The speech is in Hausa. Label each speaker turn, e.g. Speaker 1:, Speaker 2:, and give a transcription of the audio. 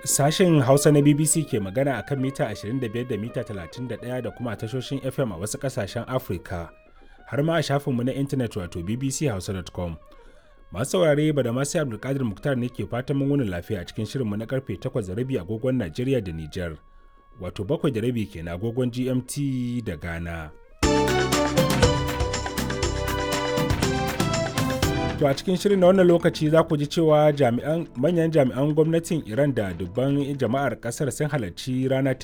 Speaker 1: Sashen Hausa na BBC ke magana a kan mita 25 da mita 31 da kuma tashoshin FM a wasu ƙasashen Afirka, har ma a shafinmu na intanet wato bbchausa.com. Masu saurare ba da masu Abdulkadir Muktar ne ke fatan mun wuni lafiya a cikin shirinmu na karfe 8:30 agogon Najeriya da Nijar, wato 7:30 kenan agogon GMT da Ghana. To a cikin shirin na wannan lokaci za ku ji cewa manyan jami'an gwamnatin Iran da dubban jama'ar kasar sun halarci rana